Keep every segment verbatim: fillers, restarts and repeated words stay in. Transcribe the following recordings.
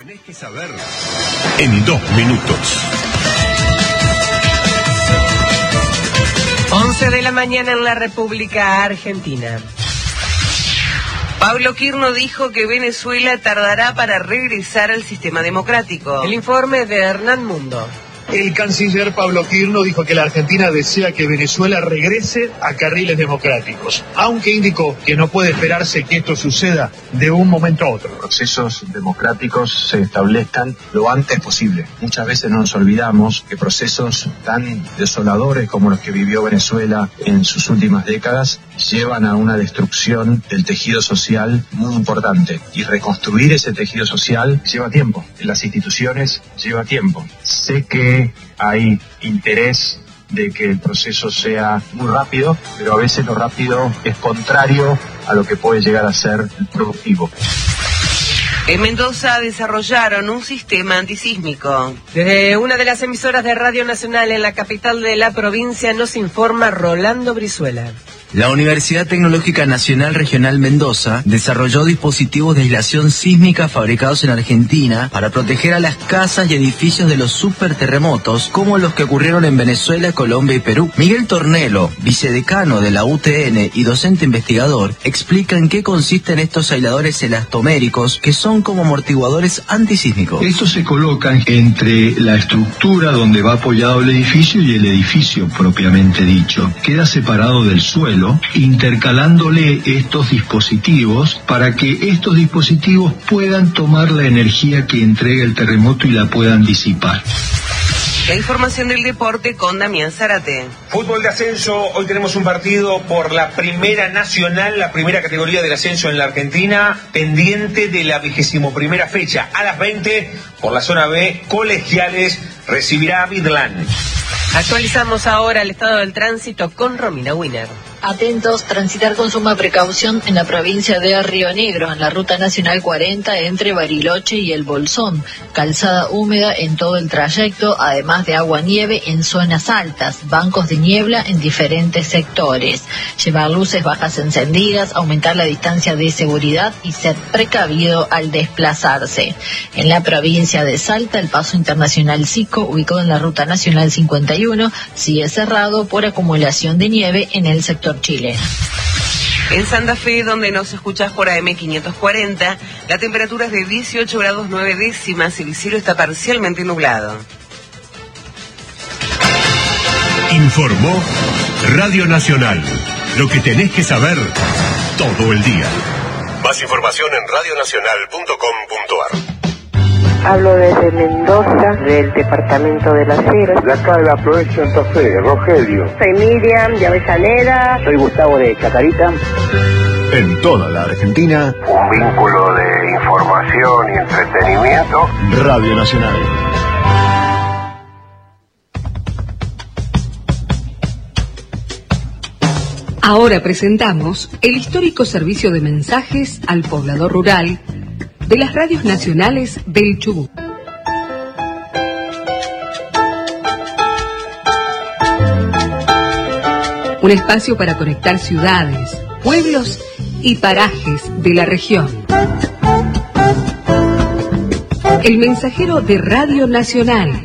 tenés que saber en dos minutos. once de la mañana en la República Argentina. Pablo Quirno dijo que Venezuela tardará para regresar al sistema democrático. El informe de Hernán Mundo. El canciller Pablo Quirno dijo que la Argentina desea que Venezuela regrese a carriles democráticos, aunque indicó que no puede esperarse que esto suceda de un momento a otro. Procesos democráticos se establezcan lo antes posible. Muchas veces nos olvidamos que procesos tan desoladores como los que vivió Venezuela en sus últimas décadas llevan a una destrucción del tejido social muy importante. Y reconstruir ese tejido social lleva tiempo. En las instituciones lleva tiempo. Sé que hay interés de que el proceso sea muy rápido, pero a veces lo rápido es contrario a lo que puede llegar a ser productivo. En Mendoza desarrollaron un sistema antisísmico. Desde una de las emisoras de Radio Nacional en la capital de la provincia nos informa Rolando Brizuela. La Universidad Tecnológica Nacional Regional Mendoza desarrolló dispositivos de aislación sísmica fabricados en Argentina para proteger a las casas y edificios de los superterremotos como los que ocurrieron en Venezuela, Colombia y Perú. Miguel Tornelo, vicedecano de la U T N y docente investigador, explica en qué consisten estos aisladores elastoméricos que son como amortiguadores antisísmicos. Estos se colocan entre la estructura donde va apoyado el edificio y el edificio propiamente dicho. Queda separado del suelo, intercalándole estos dispositivos para que estos dispositivos puedan tomar la energía que entrega el terremoto y la puedan disipar. La información del deporte con Damián Zárate. Fútbol de ascenso, hoy tenemos un partido por la primera nacional, la primera categoría del ascenso en la Argentina, pendiente de la vigésimo primera fecha. A las veinte, por la zona B, Colegiales recibirá a Midland. Actualizamos ahora el estado del tránsito con Romina Wiener. Atentos, transitar con suma precaución en la provincia de Río Negro, en la ruta nacional cuarenta entre Bariloche y El Bolsón. Calzada húmeda en todo el trayecto, además de agua-nieve en zonas altas, bancos de niebla en diferentes sectores. Llevar luces bajas encendidas, aumentar la distancia de seguridad y ser precavido al desplazarse. En la provincia de Salta, el paso internacional Sico, ubicado en la ruta nacional cincuenta y uno, sigue cerrado por acumulación de nieve en el sector Chile. En Santa Fe, donde nos escuchás por A M quinientos cuarenta, la temperatura es de dieciocho grados nueve décimas y el cielo está parcialmente nublado. Informó Radio Nacional. Lo que tenés que saber todo el día. Más información en radionacional punto com punto ar. Hablo desde Mendoza, del departamento de Las Heras. De acá de la provincia de Santa Fe, Rogelio. Soy Miriam de Avellaneda. Soy Gustavo de Chacarita. En toda la Argentina, un vínculo de información y entretenimiento. Radio Nacional. Ahora presentamos el histórico servicio de mensajes al poblador rural de las radios nacionales del Chubut. Un espacio para conectar ciudades, pueblos y parajes de la región. El mensajero de Radio Nacional.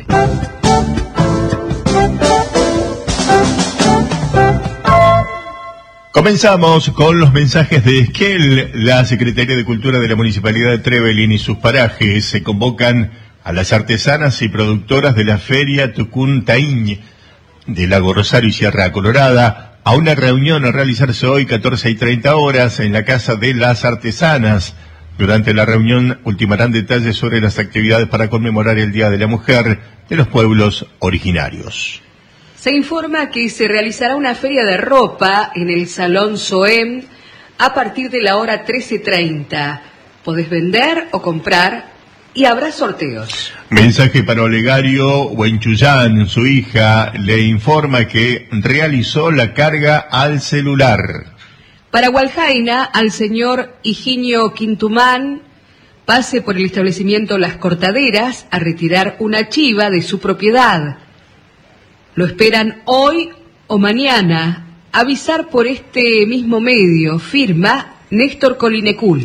Comenzamos con los mensajes de Esquel. La Secretaría de Cultura de la Municipalidad de Trevelin y sus parajes se convocan a las artesanas y productoras de la Feria Tucún Taíñ de Lago Rosario y Sierra Colorada a una reunión a realizarse hoy catorce y treinta horas en la Casa de las Artesanas. Durante la reunión ultimarán detalles sobre las actividades para conmemorar el Día de la Mujer de los pueblos originarios. Se informa que se realizará una feria de ropa en el Salón Soem a partir de la hora trece treinta. Podés vender o comprar y habrá sorteos. Mensaje para Olegario Huenchuyán. Su hija le informa que realizó la carga al celular. Para Hualjaina, al señor Higinio Quintumán, pase por el establecimiento Las Cortaderas a retirar una chiva de su propiedad. Lo esperan hoy o mañana. Avisar por este mismo medio. Firma Néstor Colinecul.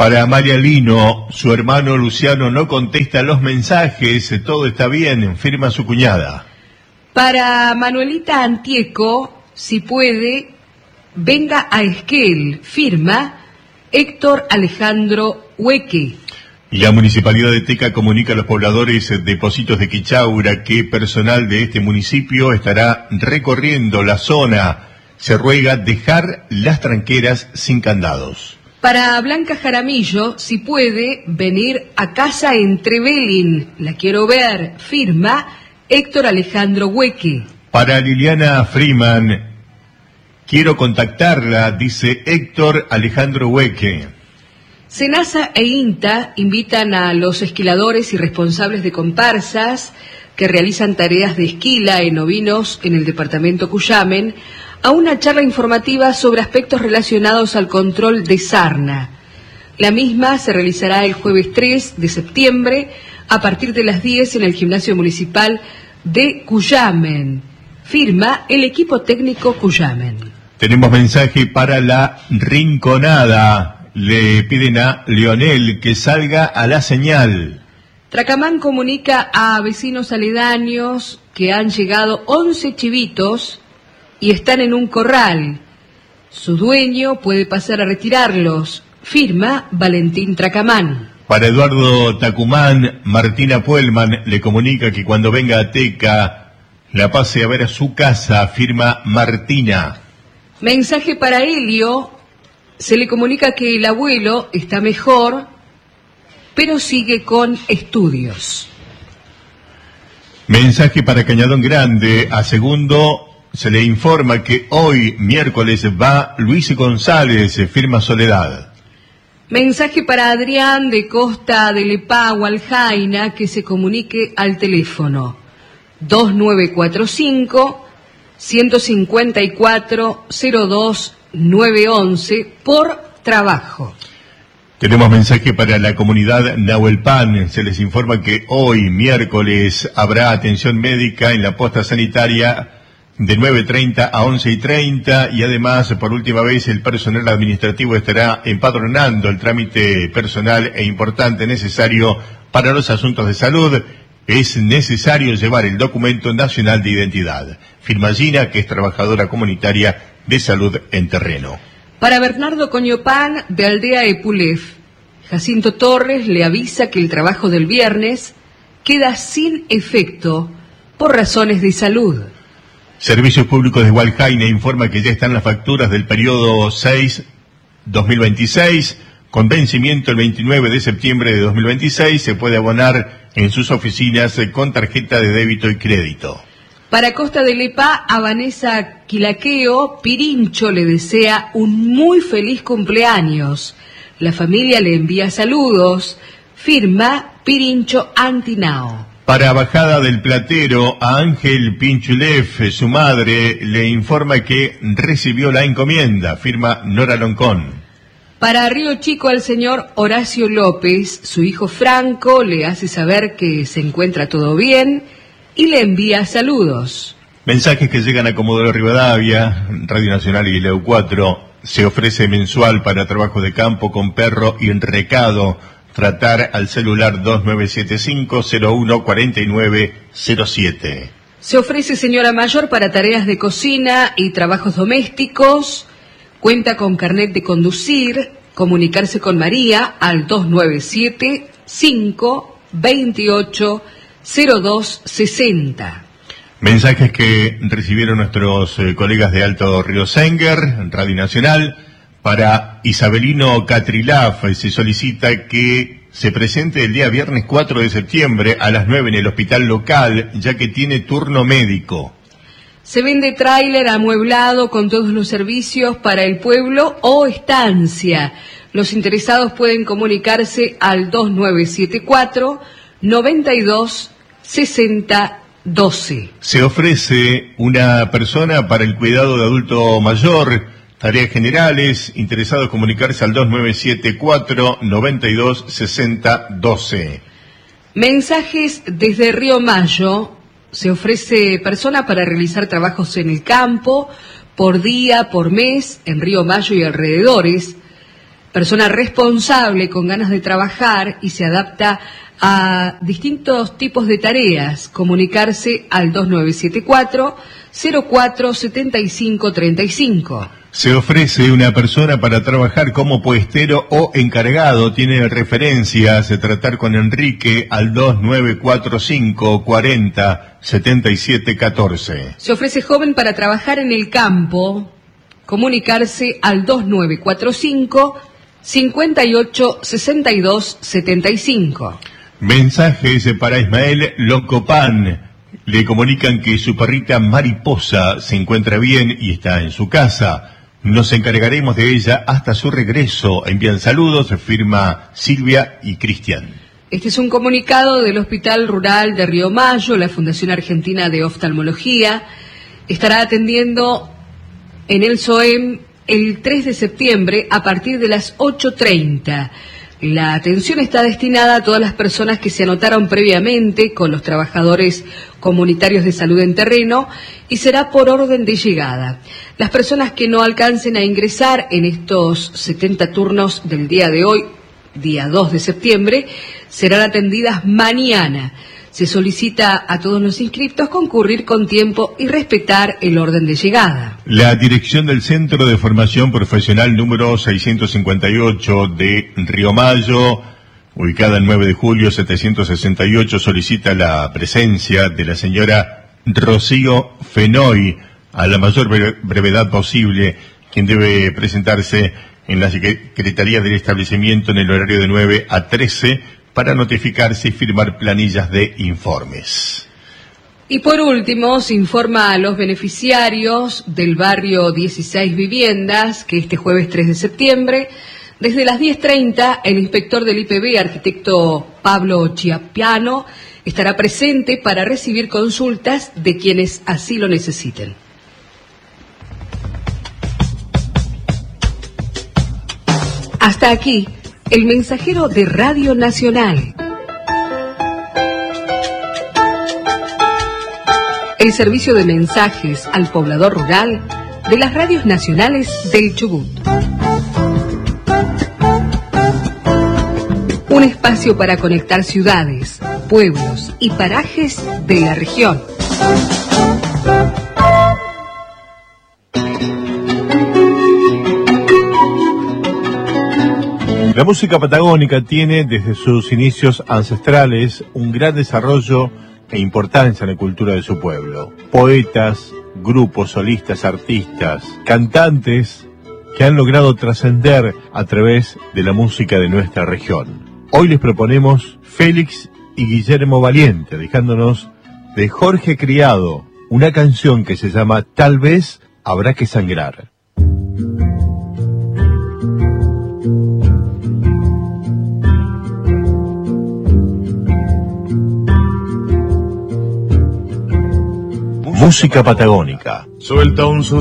Para María Lino, su hermano Luciano no contesta los mensajes, todo está bien, firma su cuñada. Para Manuelita Antieco, si puede, venga a Esquel, firma Héctor Alejandro Hueque. La Municipalidad de Teca comunica a los pobladores de Pocitos de Quichaura que personal de este municipio estará recorriendo la zona. Se ruega dejar las tranqueras sin candados. Para Blanca Jaramillo, si puede, venir a casa en Trevelin. La quiero ver, firma Héctor Alejandro Hueque. Para Liliana Freeman, quiero contactarla, dice Héctor Alejandro Hueque. Senasa e INTA invitan a los esquiladores y responsables de comparsas que realizan tareas de esquila en ovinos en el departamento Cuyamen a una charla informativa sobre aspectos relacionados al control de sarna. La misma se realizará el jueves tres de septiembre a partir de las diez en el Gimnasio Municipal de Cuyamen. Firma el equipo técnico Cuyamen. Tenemos mensaje para la Rinconada. Le piden a Leonel que salga a la señal. Tracamán comunica a vecinos aledaños que han llegado once chivitos y están en un corral. Su dueño puede pasar a retirarlos. Firma Valentín Tracamán. Para Eduardo Tacumán, Martina Puelman le comunica que cuando venga a Teca la pase a ver a su casa. Firma Martina. Mensaje para Helio. Se le comunica que el abuelo está mejor, pero sigue con estudios. Mensaje para Cañadón Grande. A segundo se le informa que hoy, miércoles, va Luis González, firma Soledad. Mensaje para Adrián de Costa de Lepá, Hualjaina, que se comunique al teléfono dos nueve cuatro cinco, uno cinco cuatro, cero dos nueve once por trabajo. Tenemos mensaje para la comunidad Nahuelpan. Se les informa que hoy, miércoles, habrá atención médica en la posta sanitaria de nueve treinta a once treinta y además, por última vez, el personal administrativo estará empadronando el trámite personal e importante necesario para los asuntos de salud. Es necesario llevar el documento nacional de identidad. Firma Gina, que es trabajadora comunitaria de salud en terreno. Para Bernardo Coñopán, de Aldea Epulef, Jacinto Torres le avisa que el trabajo del viernes queda sin efecto por razones de salud. Servicios Públicos de Hualjaina informa que ya están las facturas del periodo seis dos mil veintiséis, con vencimiento el veintinueve de septiembre de dos mil veintiséis. Se puede abonar en sus oficinas con tarjeta de débito y crédito. Para Costa de Lepá, a Vanessa Quilaqueo, Pirincho le desea un muy feliz cumpleaños. La familia le envía saludos. Firma Pirincho Antinao. Para Bajada del Platero, a Ángel Pinchulef, su madre, le informa que recibió la encomienda. Firma Nora Loncón. Para Río Chico, al señor Horacio López, su hijo Franco le hace saber que se encuentra todo bien y le envía saludos. Mensajes que llegan a Comodoro Rivadavia, Radio Nacional y Leo cuatro. Se ofrece mensual para trabajo de campo con perro y recado. Tratar al celular dos nueve siete cinco, cero uno cuatro nueve cero siete. Se ofrece señora mayor para tareas de cocina y trabajos domésticos. Cuenta con carnet de conducir. Comunicarse con María al dos nueve siete cinco, veintiocho, cero dos sesenta. Mensajes que recibieron nuestros eh, colegas de Alto Río Senger, Radio Nacional. Para Isabelino Catrilaf se solicita que se presente el día viernes cuatro de septiembre a las nueve en el hospital local, ya que tiene turno médico. Se vende tráiler amueblado con todos los servicios para el pueblo o estancia. Los interesados pueden comunicarse al dos nueve siete cuatro, noventa y dos, sesenta doce. Se ofrece una persona para el cuidado de adulto mayor, tareas generales, interesados comunicarse al dos nueve siete cuatro, noventa y dos, sesenta doce. Mensajes desde Río Mayo. Se ofrece persona para realizar trabajos en el campo, por día, por mes, en Río Mayo y alrededores. Persona responsable, con ganas de trabajar y se adapta a distintos tipos de tareas. Comunicarse al dos nueve siete cuatro, cero cuatro siete cinco tres cinco. Se ofrece una persona para trabajar como puestero o encargado. Tiene referencias de tratar con Enrique al dos nueve cuatro cinco, cuarenta, setenta y siete, catorce. Se ofrece joven para trabajar en el campo. Comunicarse al dos nueve cuatro cinco, cincuenta y ocho, sesenta y dos, setenta y cinco. Mensajes para Ismael Locopan. Le comunican que su perrita Mariposa se encuentra bien y está en su casa. Nos encargaremos de ella hasta su regreso. Envían saludos, firma Silvia y Cristian. Este es un comunicado del Hospital Rural de Río Mayo. La Fundación Argentina de Oftalmología estará atendiendo en el S O E M el tres de septiembre a partir de las ocho treinta. La atención está destinada a todas las personas que se anotaron previamente con los trabajadores comunitarios de salud en terreno y será por orden de llegada. Las personas que no alcancen a ingresar en estos setenta turnos del día de hoy, día dos de septiembre, serán atendidas mañana. Se solicita a todos los inscriptos concurrir con tiempo y respetar el orden de llegada. La dirección del Centro de Formación Profesional número seiscientos cincuenta y ocho de Río Mayo, ubicada el nueve de julio setecientos sesenta y ocho, solicita la presencia de la señora Rocío Fenoy a la mayor brevedad posible, quien debe presentarse en la Secretaría del Establecimiento en el horario de nueve a trece para notificarse y firmar planillas de informes. Y por último, se informa a los beneficiarios del barrio dieciséis Viviendas que este jueves tres de septiembre, desde las diez treinta, el inspector del I P B, arquitecto Pablo Chiapiano, estará presente para recibir consultas de quienes así lo necesiten. Hasta aquí, el mensajero de Radio Nacional. El servicio de mensajes al poblador rural de las radios nacionales del Chubut. Un espacio para conectar ciudades, pueblos y parajes de la región. La música patagónica tiene desde sus inicios ancestrales un gran desarrollo e importancia en la cultura de su pueblo. Poetas, grupos, solistas, artistas, cantantes que han logrado trascender a través de la música de nuestra región. Hoy les proponemos Félix y Guillermo Valiente, dejándonos de Jorge Criado, una canción que se llama Tal vez habrá que sangrar. Música patagónica. Suelta un suspiro.